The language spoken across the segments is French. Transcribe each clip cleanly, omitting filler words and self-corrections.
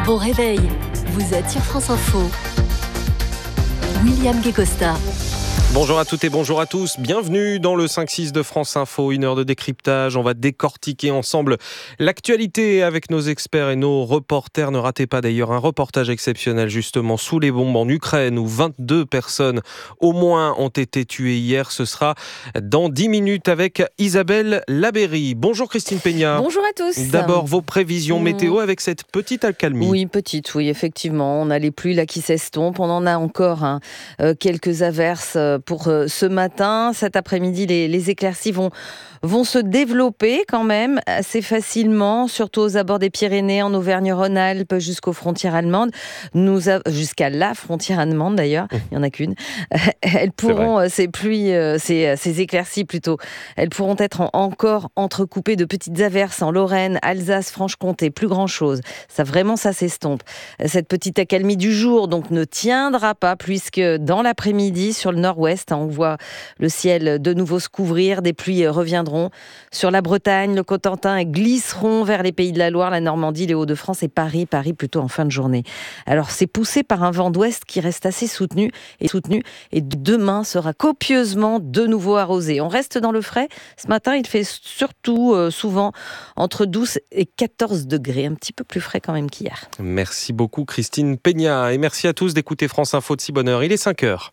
Bon réveil, vous êtes sur France Info. William Guécosta. Bonjour à toutes et bonjour à tous, bienvenue dans le 5-6 de France Info, une heure de décryptage. On va décortiquer ensemble l'actualité avec nos experts et nos reporters. Ne ratez pas d'ailleurs un reportage exceptionnel justement sous les bombes en Ukraine où 22 personnes au moins ont été tuées hier. Ce sera dans 10 minutes avec Isabelle Labeyrie. Bonjour Christine Peña. Bonjour à tous. D'abord vos prévisions météo avec cette petite accalmie. Oui, effectivement. On a les pluies là qui s'estompent. On en a encore quelques averses pour ce matin. Cet après-midi, les éclaircies vont se développer quand même assez facilement, surtout aux abords des Pyrénées, en Auvergne-Rhône-Alpes, jusqu'aux frontières allemandes. Jusqu'à la frontière allemande d'ailleurs, il n'y en a qu'une. Elles pourront, ces pluies, ces éclaircies plutôt, elles pourront être encore entrecoupées de petites averses en Lorraine, Alsace, Franche-Comté, plus grand-chose. Ça s'estompe. Cette petite accalmie du jour donc ne tiendra pas puisque dans l'après-midi, sur le nord-ouest, on voit le ciel de nouveau se couvrir, des pluies reviendront sur la Bretagne, le Cotentin et glisseront vers les Pays de la Loire, la Normandie, les Hauts-de-France et Paris plutôt en fin de journée. Alors c'est poussé par un vent d'ouest qui reste assez soutenu et demain sera copieusement de nouveau arrosé. On reste dans le frais. Ce matin, il fait surtout souvent entre 12 et 14 degrés, un petit peu plus frais quand même qu'hier. Merci beaucoup Christine Peña et merci à tous d'écouter France Info de si bonne heure. Il est 5h.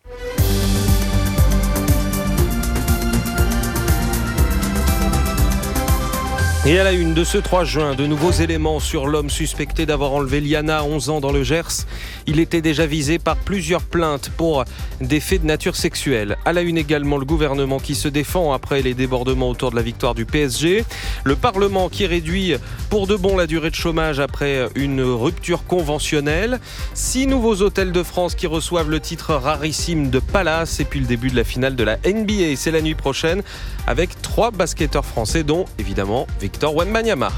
Et à la une de ce 3 juin, de nouveaux éléments sur l'homme suspecté d'avoir enlevé Liana, 11 ans, dans le Gers. Il était déjà visé par plusieurs plaintes pour des faits de nature sexuelle. À la une également, le gouvernement qui se défend après les débordements autour de la victoire du PSG. Le Parlement qui réduit pour de bon la durée de chômage après une rupture conventionnelle. 6 nouveaux hôtels de France qui reçoivent le titre rarissime de Palace. Et puis le début de la finale de la NBA, c'est la nuit prochaine, avec 3 basketteurs français, dont évidemment Victor Wembanyama.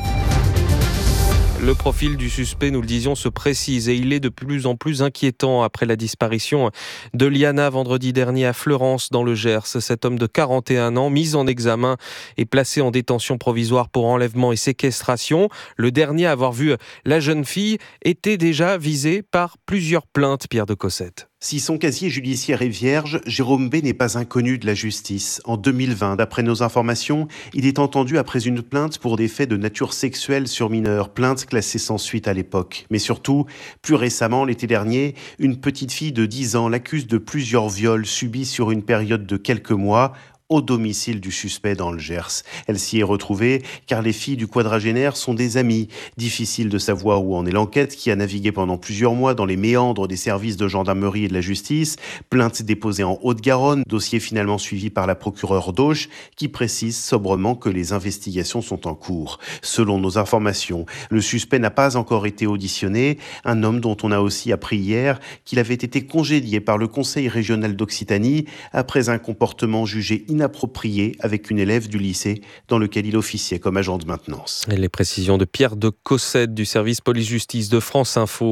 Le profil du suspect, nous le disions, se précise et il est de plus en plus inquiétant après la disparition de Liana vendredi dernier à Fleurance dans le Gers. Cet homme de 41 ans, mis en examen et placé en détention provisoire pour enlèvement et séquestration. Le dernier à avoir vu la jeune fille était déjà visé par plusieurs plaintes, Pierre de Cossette. Si son casier judiciaire est vierge, Jérôme B. n'est pas inconnu de la justice. En 2020, d'après nos informations, il est entendu après une plainte pour des faits de nature sexuelle sur mineurs, plainte classée sans suite à l'époque. Mais surtout, plus récemment, l'été dernier, une petite fille de 10 ans l'accuse de plusieurs viols subis sur une période de quelques mois au domicile du suspect dans le Gers. Elle s'y est retrouvée car les filles du quadragénaire sont des amies. Difficile de savoir où en est l'enquête qui a navigué pendant plusieurs mois dans les méandres des services de gendarmerie et de la justice. Plainte déposée en Haute-Garonne, dossier finalement suivi par la procureure d'Auch qui précise sobrement que les investigations sont en cours. Selon nos informations, le suspect n'a pas encore été auditionné, un homme dont on a aussi appris hier qu'il avait été congédié par le Conseil régional d'Occitanie après un comportement jugé inapproprié avec une élève du lycée dans lequel il officiait comme agent de maintenance. Et les précisions de Pierre de Cossette du service police-justice de France Info.